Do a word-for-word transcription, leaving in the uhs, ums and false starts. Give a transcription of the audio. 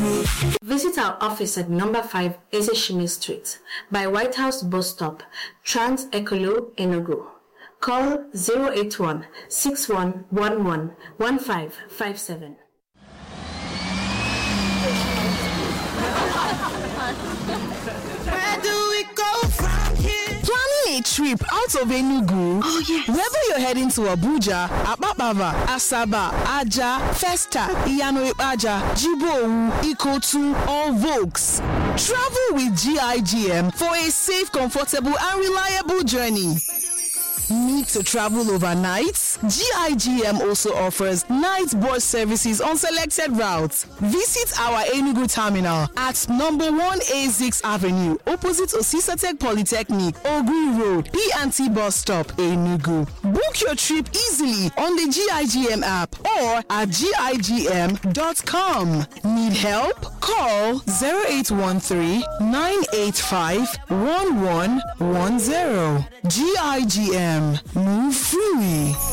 Visit our office at number five Ezeshimi Street by White House Bus Stop, Trans Ekolo, Enugu. Call zero eight one, six one one one, one five five seven. Where do we go from here? Planning a trip out of Enugu? Oh, yes. Whether you're heading to Abuja, Apapava, Asaba, Aja, Festa, Iyano Ipaja, Jibowu, Ikotu, or Volks, travel with G I G M for a safe, comfortable, and reliable journey. Need to travel overnight? G I G M also offers night bus services on selected routes. Visit our Enugu terminal at number one A six Avenue, opposite Osisatec Polytechnic, Ogui Road, P and T bus stop, Enugu. Book your trip easily on the G I G M app or at G I G M dot com. Need help? Call zero eight one three, nine eight five, one one one zero. G I G M. Move freely.